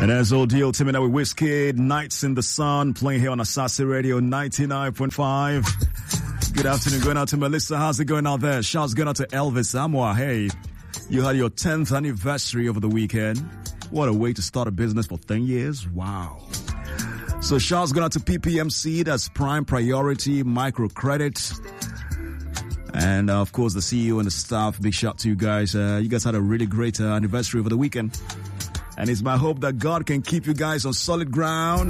And as Odile Timina with Whiskey, Nights in the Sun, playing here on Asase Radio 99.5. Good afternoon, going out to Melissa. How's it going out there? Shouts going out to Elvis Amwa. Hey, you had your 10th anniversary over the weekend. What a way to start a business for 10 years. Wow. So shouts going out to PPMC, that's Prime Priority Microcredit. And of course, the CEO and the staff, big shout to you guys. You guys had a really great anniversary over the weekend. And it's my hope that God can keep you guys on solid ground.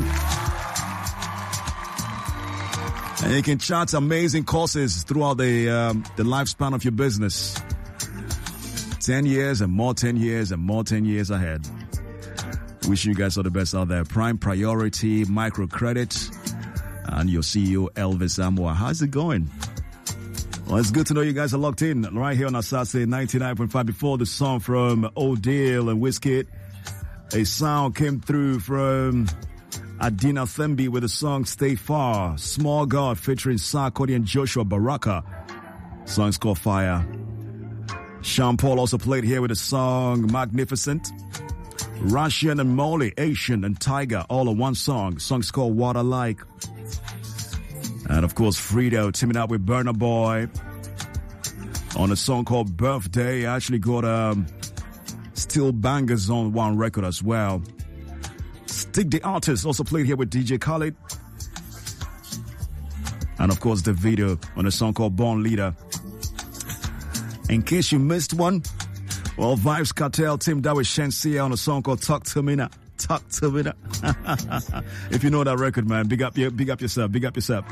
And you can chart amazing courses throughout the lifespan of your business. 10 years and more 10 years and more 10 years ahead. Wish you guys all the best out there. Prime Priority Microcredit and your CEO, Elvis Amwa. How's it going? Well, it's good to know you guys are locked in right here on Asase 99.5. Before the song from Odile and Whiskey, a sound came through from Adina Thembi with the song Stay Far. Small God featuring Sarkodie and Joshua Baraka. Song's called Fire. Sean Paul also played here with the song Magnificent. Russian and Molly, Asian and Tiger, all on one song. Song's called What I Like. And of course, Fredo teaming up with Burna Boy on a song called Birthday. I actually got Still Bangers on one record as well. Stick the Artist also played here with DJ Khaled. And of course, the video on a song called Born Leader. In case you missed one, well, Vibes Cartel teamed that with Shensia on a song called Talk to Me Now. Talk to Me Now. If you know that record, man, big up yourself. Big up yourself.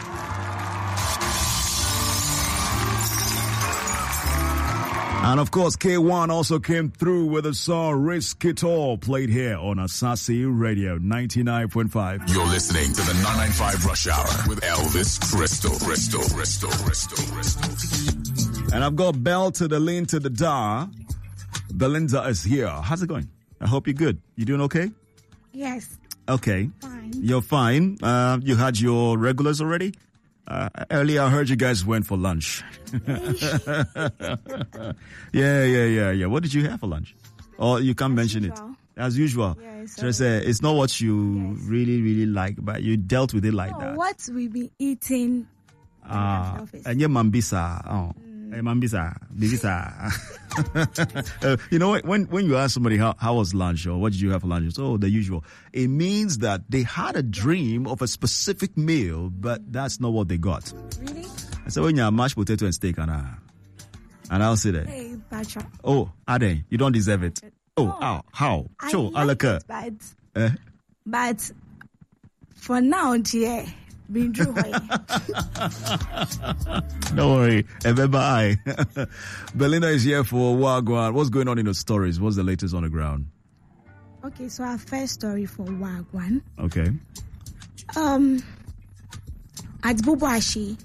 And of course, K1 also came through with the song Risk It All, played here on Asase Radio 99.5. You're listening to the 995 Rush Hour with Elvis Crystal. And I've got Bell to the Lin to the Da. Belinda is here. How's it going? I hope you're good. You doing okay? Yes. Okay. Fine. You're fine. You had your regulars already? Earlier I heard you guys went for lunch. Yeah. What did you have for lunch? Or you can't mention it. As usual. Yes. Just say it's not what you really like, but you dealt with it like that. What we be eating and your mambisa. Oh. Hey, mambisa. Bibisa. You know, when you ask somebody how was lunch or what did you have for lunch, it's the usual. It means that they had a dream of a specific meal, but that's not what they got. Really? I said, when you have mashed potato and steak, and I'll say that. Hey, Bacha. Oh, Ade, you don't deserve it. Oh, how? Cho, Alaka. But for now, dear, don't worry. Bye. Belinda is here for Wagwan. What's going on in the stories? What's the latest on the ground? Okay, so our first story for Wagwan. Okay. At Bubuashi,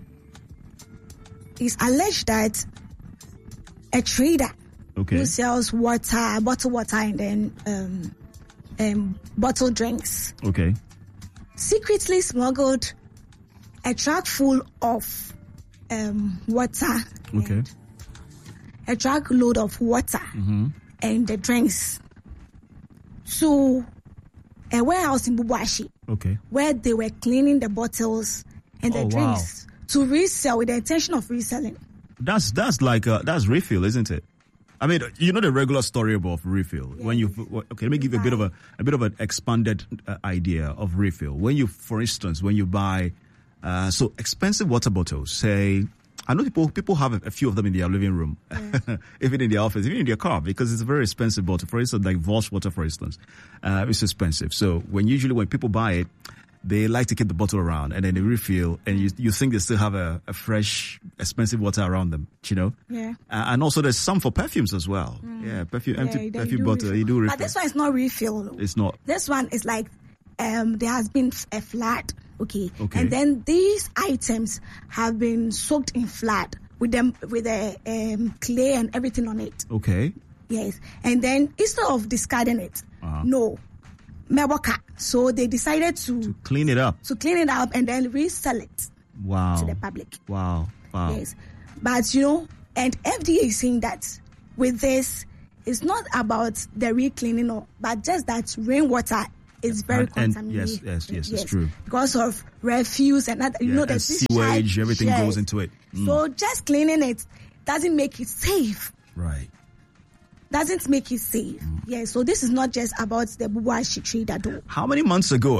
it's alleged that a trader who sells water, bottled water, and then bottled drinks. Okay. Secretly smuggled a truck full of water. Okay. A truck load of water and the drinks to a warehouse in Bubuashi. Okay. Where they were cleaning the bottles and the drinks to resell with the intention of reselling. That's refill, isn't it? I mean, you know the regular story about refill. Yes. When let me give you a bit of an expanded idea of refill. When you buy so expensive water bottles, say, I know people have a few of them in their living room, even in their office, even in their car, because it's a very expensive bottle. For instance, like Vosh water, for instance, it's expensive. So when people buy it, they like to keep the bottle around and then they refill, and you think they still have a fresh, expensive water around them, you know? Yeah. And also there's some for perfumes as well. Yeah, empty perfume bottle, you do refill. But this one is not refill. It's not. This one is like, there has been a flood, okay? And then these items have been soaked in flood with the clay and everything on it. Okay. Yes. And then instead of discarding it, no. Meboka. So they decided to clean it up. And then resell it to the public. Wow. Yes. But and FDA is saying that with this, it's not about the re-cleaning, but just that rainwater is very contaminated. Yes, it's true. Because of refuse and other, there's this sewage, everything goes into it. So just cleaning it doesn't make it safe. Right. Doesn't make it safe. Yeah, so this is not just about the Bubuashi tree that do. How many months ago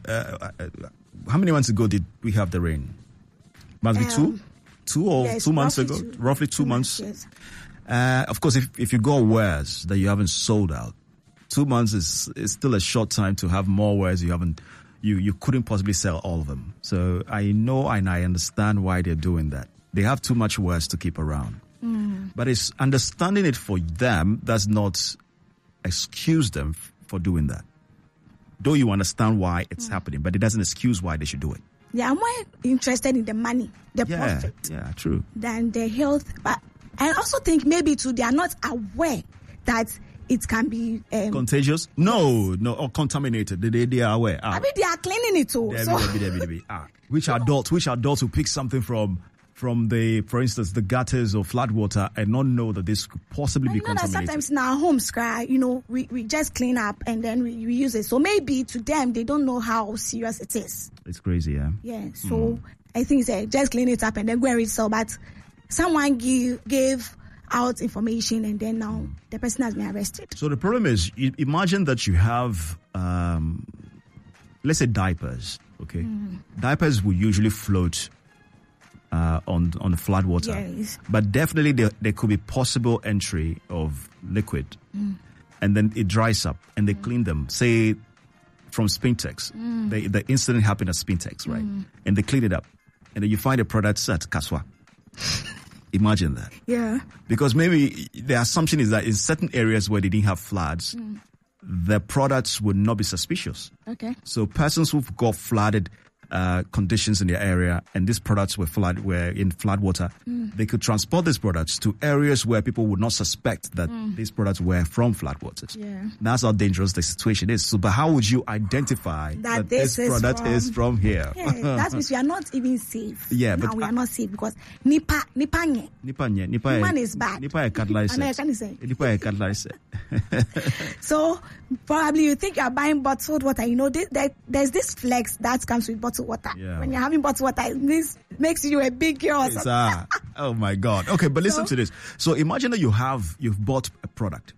did we have the rain? Must be 2 months ago? Roughly 2 months. Yes. Of course, if you go wares that you haven't sold out, 2 months is still a short time to have more wares you couldn't possibly sell all of them. So I know and I understand why they're doing that. They have too much wares to keep around. But it's understanding it for them does not excuse them for doing that. Though you understand why it's happening, but it doesn't excuse why they should do it. They are more interested in the money, the profit. Yeah, true. Than the health. But I also think maybe too, they are not aware that it can be contagious. No, or contaminated. They are aware. I mean, they are cleaning it too. Which adults who pick something from for instance, the gutters or flat water and not know that this could possibly be contaminated. Sometimes in our homes, we just clean up and then we use it. So maybe to them, they don't know how serious it is. It's crazy, yeah? Yeah, so I think just clean it up and then go and resell. But someone gave out information and then now the person has been arrested. So the problem is, imagine that you have, let's say diapers, okay? Diapers will usually float on the flat water. Yes. But definitely there could be possible entry of liquid. And then it dries up and they clean them. Say from Spintex. The incident happened at Spintex, right? And they clean it up. And then you find a product at Kaswa. Imagine that. Yeah. Because maybe the assumption is that in certain areas where they didn't have floods, the products would not be suspicious. Okay. So persons who've got flooded conditions in their area and these products were in flood water, they could transport these products to areas where people would not suspect that these products were from flood waters. Yeah. That's how dangerous the situation is. So, but how would you identify that this product is from here? Yeah, that means we are not even safe. Yeah, but we are not safe because Nipa is bad. Nipa So probably you think you are buying bottled water. There's this flex that comes with bottled water. Yeah. When you're having bottled water, this makes you a big girl. Oh my God. Okay, but listen to this. So imagine that you've bought a product.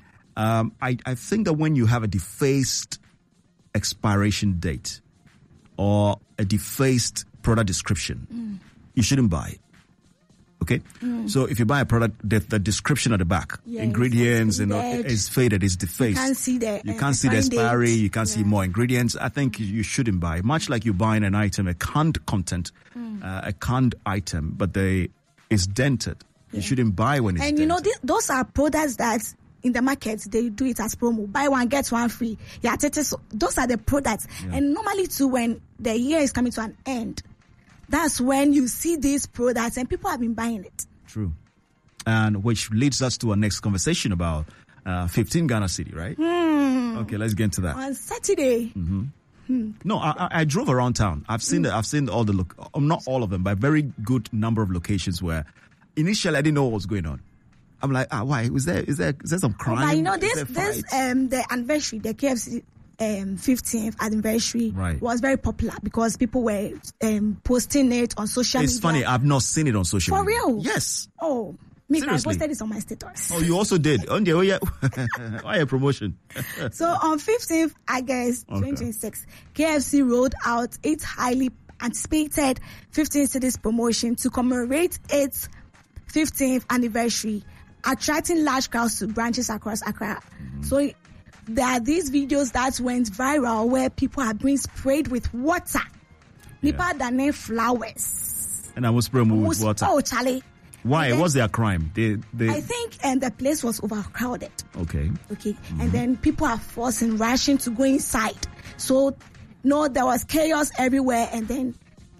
I think that when you have a defaced expiration date or a defaced product description, you shouldn't buy it. Okay? So if you buy a product, the description at the back, ingredients, is faded, is defaced. You can't see the expiry, date. you can't see more ingredients. I think you shouldn't buy. Much like you buying an item, a canned content, a canned item, but it's dented. You shouldn't buy when it's dented. And those are products that in the market, they do it as promo. Buy one, get one free. Yeah, those are the products. Yeah. And normally too, when the year is coming to an end, that's when you see these products and people have been buying it. True. And which leads us to our next conversation about 15 Ghana City, right? Okay, let's get into that. On Saturday. No, I drove around town. I've seen all the not all of them, but a very good number of locations where initially I didn't know what was going on. I'm like, why? Is there some crime? But this the anniversary, the KFC 15th anniversary was very popular because people were posting it on social media. It's funny, I've not seen it on social media. For real? Yes. Oh, me, I posted this on my status. Oh, you also did? Why a promotion? So on 15th August 2026, KFC rolled out its highly anticipated 15 cities promotion to commemorate its 15th anniversary, attracting large crowds to branches across Accra. So there are these videos that went viral where people are being sprayed with water. Nipa than flowers. And I was spraying with water. Oh, Charlie. Why? What's their crime? I think the place was overcrowded. Okay. And then people are forced and rushing to go inside. So, there was chaos everywhere. And then,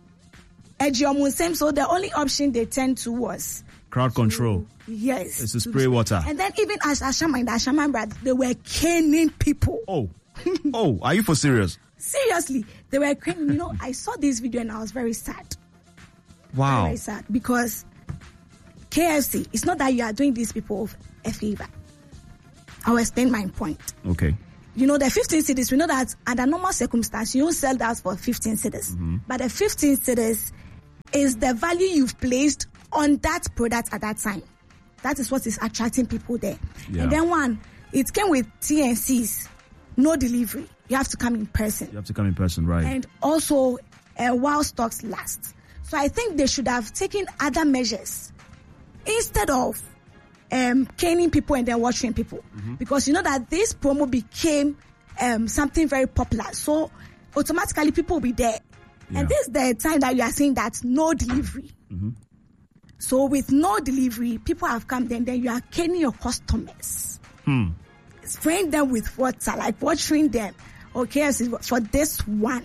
so the only option they turned to was crowd control. Yes. It's to spray water. And then even as Ashama and the Ashaman brother, they were caning people. Oh, are you for serious? Seriously, they were caning. I saw this video and I was very sad. Wow. Very sad because KFC, it's not that you are doing these people a favor. I'll explain my point. Okay. You know, the 15 cedis, we know that under normal circumstances, you don't sell that for 15 cedis. But the 15 cedis is the value you've placed on that product at that time. That is what is attracting people there. Yeah. And then it came with TNCs, no delivery. You have to come in person. Right. And also, while stocks last. So I think they should have taken other measures instead of caning people and then watching people. Because you know that this promo became something very popular. So automatically people will be there. Yeah. And this is the time that you are saying that no delivery. So with no delivery, people have come then you are caning your customers. Spraying them with water, like watering them. Okay, for this one,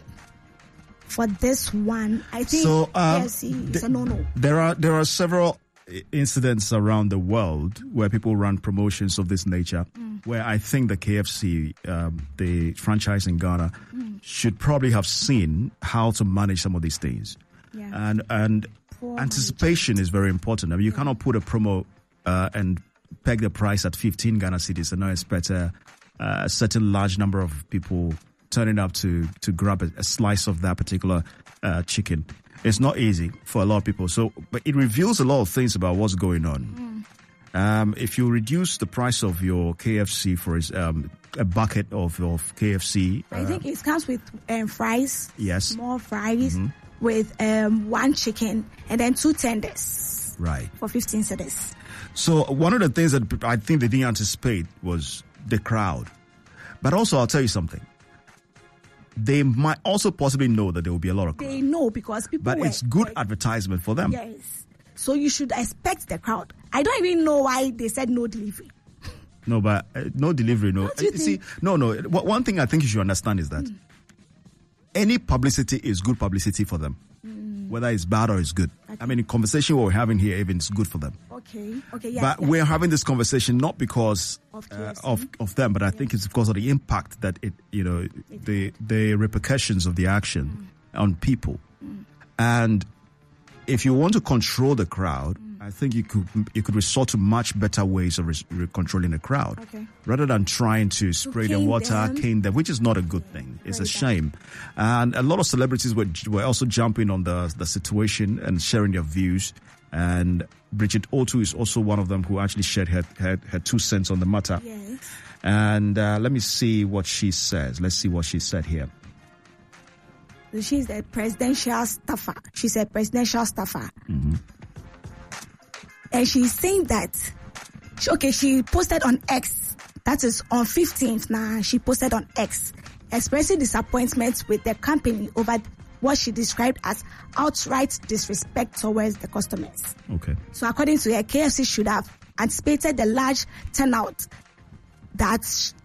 I think so. KFC is a no-no. There are several incidents around the world where people run promotions of this nature, where I think the KFC, the franchise in Ghana, should probably have seen how to manage some of these things. Yeah. And anticipation is very important. I mean, you cannot put a promo and peg the price at 15 Ghana cedis and not expect a certain large number of people turning up to grab a slice of that particular chicken. It's not easy for a lot of people. So, but it reveals a lot of things about what's going on. If you reduce the price of your KFC for a bucket of KFC, I think it comes with fries. Yes, small fries with one chicken and then 2 tenders. Right. For 15 cedis. So one of the things that I think they didn't anticipate was the crowd. But also, I'll tell you something. They might also possibly know that there will be a lot of crowd. They know because people. But it's good advertisement for them. Yes. So you should expect the crowd. I don't even know why they said no delivery. No, but no delivery. No. See, no. One thing I think you should understand is that any publicity is good publicity for them, whether it's bad or it's good. Okay. I mean, the conversation we're having here, even is good for them. Okay, yeah. But we're having this conversation not because of them, but I think it's because of the impact that the repercussions of the action on people. And if you want to control the crowd, I think you could resort to much better ways of controlling the crowd, rather than trying to spray them water, cane them, which is not a good thing. It's a shame. And a lot of celebrities were also jumping on the situation and sharing their views. And Bridget Otu is also one of them who actually shared her 2 cents on the matter. Yes. And let me see what she says. Let's see what she said here. She's a presidential staffer. She's a presidential staffer. And she's saying that, she posted on X. That is on 15th now. She posted on X, expressing disappointment with the company over what she described as outright disrespect towards the customers. Okay. So according to her, KFC should have anticipated the large turnout that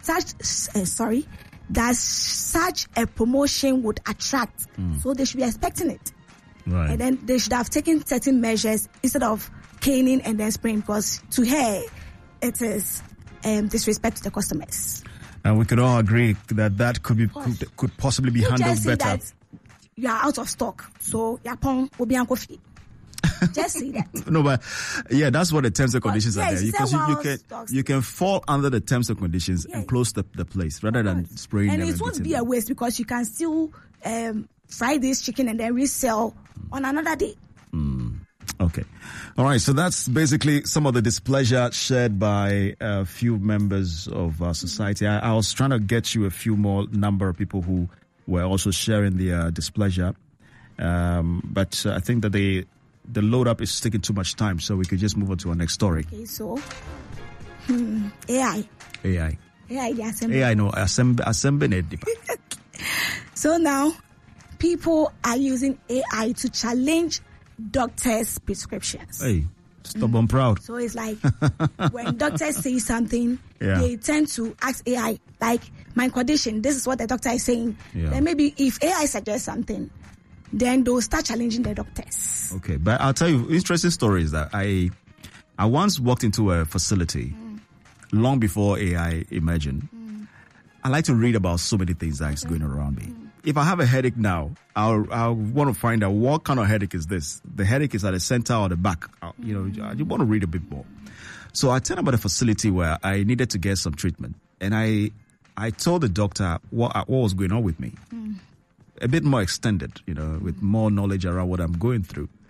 such a promotion would attract. So they should be expecting it. Right. And then they should have taken certain measures instead of caning and then spraying, because to her it is disrespect to the customers. And we could all agree that could possibly be handled better. That you are out of stock, so Yapon will be on coffee. Just say that. No, but yeah, that's what the terms and conditions are there. Because you can fall under the terms and conditions and close the place rather than spraying them. And it won't be a waste because you can still fry this chicken and then resell on another day. Okay. All right. So that's basically some of the displeasure shared by a few members of our society. I was trying to get you a few more number of people who were also sharing their displeasure. But I think that the load up is taking too much time, so we could just move on to our next story. Okay, so AI, no, assembly. So now people are using AI to challenge doctors' prescriptions. Hey, stubborn proud. So it's like when doctors say something, they tend to ask AI, like, my condition, this is what the doctor is saying. Then maybe if AI suggests something, then they'll start challenging the doctors. Okay, but I'll tell you, interesting story is that I once walked into a facility long before AI emerged. I like to read about so many things that's going around me. If I have a headache now, I'll want to find out what kind of headache is this. The headache is at the center or the back. You want to read a bit more. So I turned about a facility where I needed to get some treatment. And I told the doctor what was going on with me. A bit more extended, with more knowledge around what I'm going through.